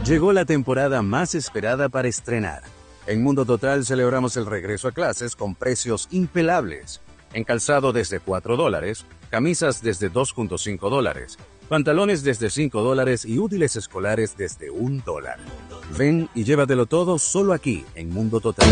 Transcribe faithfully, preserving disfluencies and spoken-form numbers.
Llegó la temporada más esperada para estrenar. En Mundo Total celebramos el regreso a clases con precios impelables. En calzado desde cuatro dólares, camisas desde dos punto cinco dólares, pantalones desde cinco dólares y útiles escolares desde un dólar. Ven y llévatelo todo solo aquí en Mundo Total.